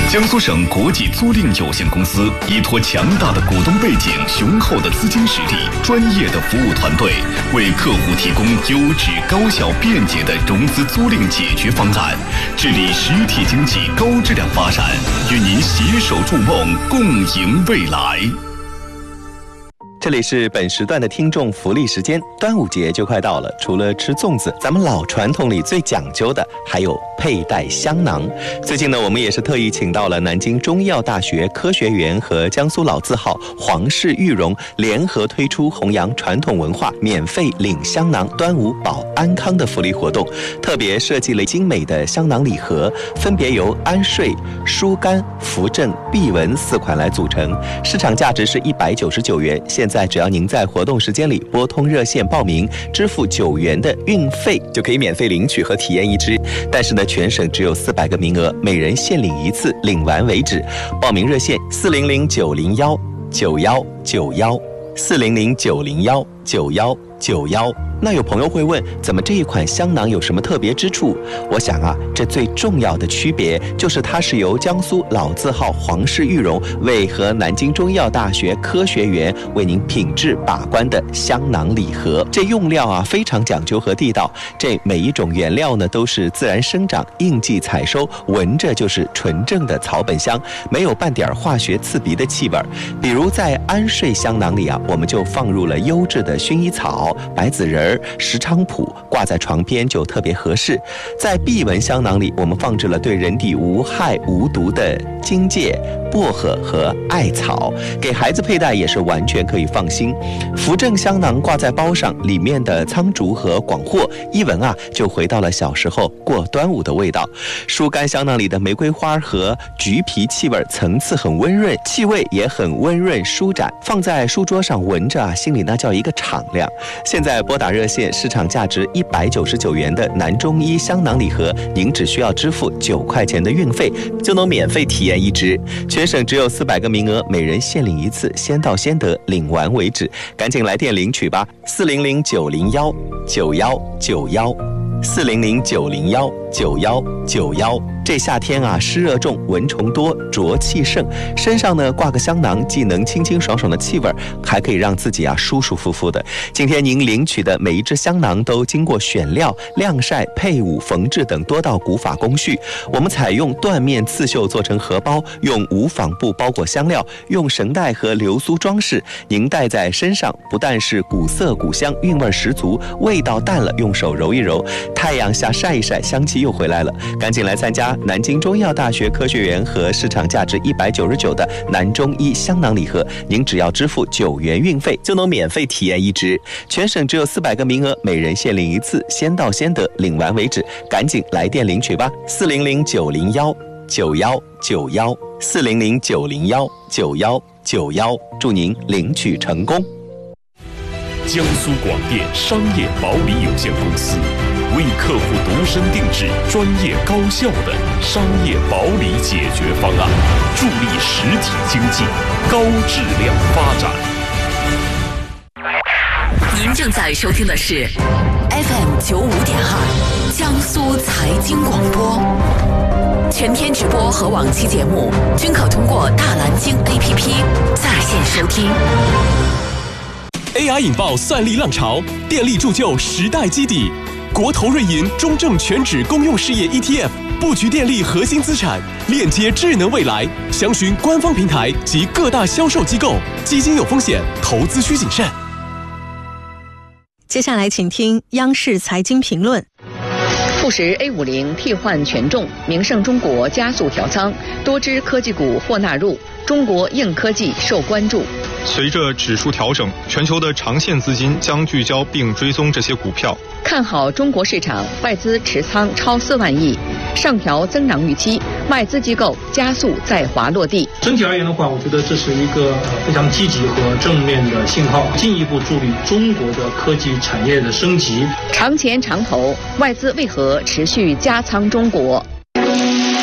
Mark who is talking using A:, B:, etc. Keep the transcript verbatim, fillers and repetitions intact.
A: 江苏省国际租赁有限公司依托强大的股东背景、雄厚的资金实力、专业的服务团队，为客户提供优质、高效、便捷的融资租赁解决方案，致力实体经济高质量发展，与您携手筑梦，共赢未来。
B: 这里是本时段的听众福利时间，端午节就快到了，除了吃粽子，咱们老传统里最讲究的还有佩戴香囊。最近呢，我们也是特意请到了南京中医药大学科学园和江苏老字号皇氏玉荣联合推出弘扬传统文化、免费领香囊、端午保安康的福利活动，特别设计了精美的香囊礼盒，分别由安睡、疏肝、扶正、避蚊四款来组成，市场价值是一百九十九元。现在只要您在活动时间里拨通热线报名，支付九元的运费，就可以免费领取和体验一支。但是呢，全省只有四百个名额，每人限领一次，领完为止。报名热线四零零九零幺九幺九幺四零零九零幺九幺九幺。那有朋友会问，怎么这一款香囊有什么特别之处？我想啊，这最重要的区别就是它是由江苏老字号皇氏玉荣为和南京中医药大学科学园为您品质把关的香囊礼盒。这用料啊非常讲究和地道，这每一种原料呢都是自然生长、应季采收，闻着就是纯正的草本香，没有半点化学刺鼻的气味。比如在安睡香囊里啊，我们就放入了优质的薰衣草、白子仁、石菖蒲，挂在床边就特别合适。在避蚊香囊里，我们放置了对人体无害无毒的荆芥、薄荷和艾草，给孩子佩戴也是完全可以放心。扶正香囊挂在包上，里面的苍竹和广藿一闻啊，就回到了小时候过端午的味道。疏肝香囊里的玫瑰花和橘皮气味层次很温润，气味也很温润舒展，放在书桌上闻着啊，心里那叫一个敞亮。现在拨打热线，市场价值一百九十九元的南中医香囊礼盒，您只需要支付九块钱的运费，就能免费体验一支。全省只有四百个名额，每人限领一次，先到先得，领完为止。赶紧来电领取吧，四零零九零幺九幺九幺四零零九零幺九幺九幺。这夏天啊，湿热重，蚊虫多，浊气盛，身上呢挂个香囊，既能清清爽爽的气味，还可以让自己啊舒舒服服的。今天您领取的每一支香囊都经过选料、晾晒、配伍、缝制等多道古法工序。我们采用缎面刺绣做成荷包，用无纺布包裹香料，用绳带和流苏装饰。您戴在身上，不但是古色古香，韵味十足，味道淡了用手揉一揉，太阳下晒一晒，香气又回来了。赶紧来参加南京中医药大学科学园和市场价值一百九十九的南中医香囊礼盒，您只要支付九元运费，就能免费体验一支。全省只有四百个名额，每人限领一次，先到先得，领完为止。赶紧来电领取吧，四零零九零幺九幺九幺四零零九零幺九幺九幺，祝您领取成功。
A: 江苏广电商业保理有限公司为客户度身定制专业高效的商业保理解决方案，助力实体经济高质量发展。
C: 您正在收听的是 F M 九五点二江苏财经广播，全天直播和往期节目均可通过大蓝鲸 A P P 在线收听。
D: A I 引爆算力浪潮，电力铸就时代基底。国投瑞银中证全指公用事业 E T F 布局电力核心资产，链接智能未来。详询官方平台及各大销售机构。基金有风险，投资需谨慎。
E: 接下来请听央视财经评论。
F: 富时 A 五十 替换权重，明晟中国加速调仓，多只科技股或纳入，中国硬科技受关注。
G: 随着指数调整，全球的长线资金将聚焦并追踪这些股票。
F: 看好中国市场，外资持仓超四万亿，上调增长预期，外资机构加速在华落地。
H: 整体而言的话，我觉得这是一个非常积极和正面的信号，进一步助力中国的科技产业的升级。
F: 长钱长投，外资为何持续加仓中国？